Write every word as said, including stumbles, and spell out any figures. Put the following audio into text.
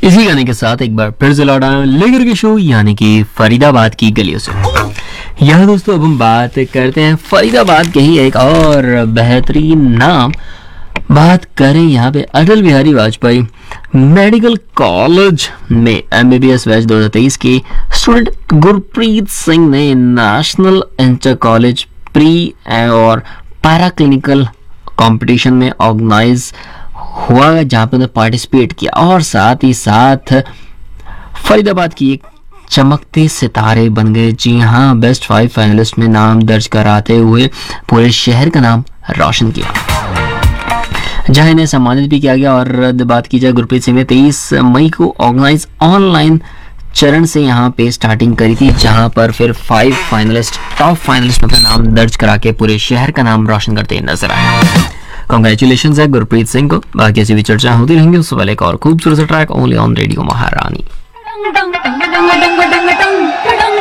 इसी गाने के साथ एक बार फिर से लौटा लेकर के शो यानी कि फरीदाबाद की गलियों से। यहाँ दोस्तों अब हम बात करते हैं फरीदाबाद के ही एक और बेहतरीन नाम, बात करें यहाँ पे अटल बिहारी वाजपेयी मेडिकल कॉलेज में एमबीबीएस बैच दो हज़ार तेईस के स्टूडेंट गुरप्रीत सिंह ने नेशनल इंटर कॉलेज प्री और पैरा क्लिनिकल कंपटीशन में ऑर्गेनाइज हुआ, जहाँ पे उन्होंने पार्टिसिपेट किया और साथ ही साथ फरीदाबाद की एक चमकते सितारे बन गए। जी हाँ, बेस्ट फाइव फाइनलिस्ट में नाम दर्ज कराते हुए पूरे शहर का नाम रोशन किया, जहां इन्हें सम्मानित भी किया गया। और बात की जाए गुरप्रीत सिंह ने तेईस मई को ऑर्गेनाइज ऑनलाइन चरण से यहाँ पे स्टार्टिंग करी थी, जहां पर फिर फाइव फाइनलिस्ट टॉप फाइनलिस्ट में अपना नाम दर्ज करा के पूरे शहर का नाम रोशन करते नजर आए। कांग्रेचुलेशंस है गुरप्रीत सिंह को। बाकी ऐसी भी चर्चा होती रहेंगी। उससे पहले एक और खूबसूरत ट्रैक ओनली ऑन रेडियो महारानी।